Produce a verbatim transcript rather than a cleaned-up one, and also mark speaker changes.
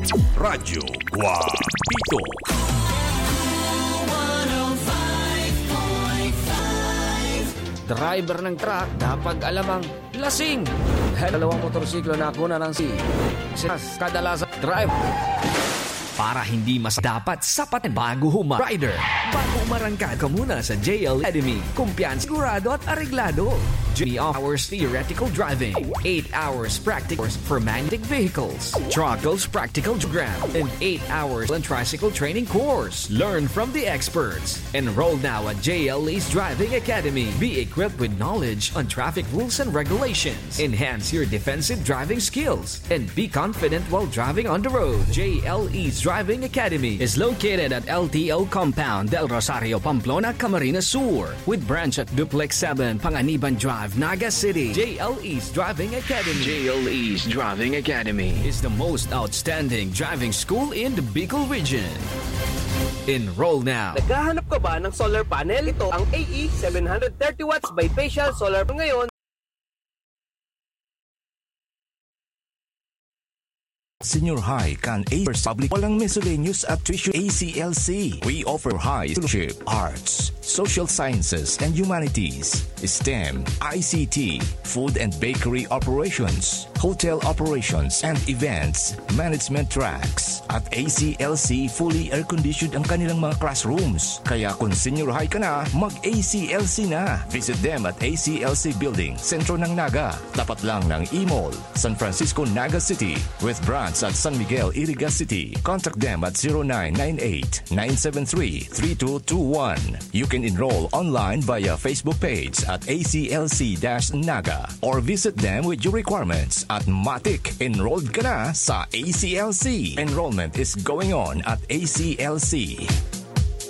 Speaker 1: Radyo Guapito.
Speaker 2: Driver ng truck dapat alamang lasing. Dalawang motorsiklo na kuna ng si kadalasan drive.
Speaker 3: Para hindi mas dapat sapat bago huma rider. Bago umarangka ka muna sa J L Academy. Kumpiyan, sigurado at areglado. three hours theoretical driving, eight hours practical for magnetic vehicles, Truckles practical program, and eight hours on tricycle training course. Learn from the experts. Enroll now at J L E's Driving Academy. Be equipped with knowledge on traffic rules and regulations. Enhance your defensive driving skills and be confident while driving on the road. J L E's Driving Academy is located at L T O Compound, Del Rosario, Pamplona, Camarines Sur, with branch at Duplex seven, Panganiban Drive, Naga City. J L E's Driving Academy. J L E's Driving Academy is the most outstanding driving school in the Bicol region. Enroll now.
Speaker 4: Naghahanap ka ba ng solar panel? Ito ang A E seven thirty watts bifacial solar ngayon.
Speaker 1: Senior High can A Public walang miscellaneous at tuition A C L C. We offer high scholarship, arts, social sciences and humanities, STEM, I C T, food and bakery operations, hotel operations and events, management tracks. At A C L C, fully air-conditioned ang kanilang mga classrooms. Kaya kung senior high ka na, mag-A C L C na. Visit them at A C L C Building, sentro ng Naga. Tapat lang ng E-Mall, San Francisco, Naga City, with branch at San Miguel, Iriga City. Contact them at zero nine nine eight, nine seven three, three two two one. You can enroll online via Facebook page at A C L C Naga or visit them with your requirements at Matic. Enrolled ka na sa A C L C. Enrollment is going on at A C L C.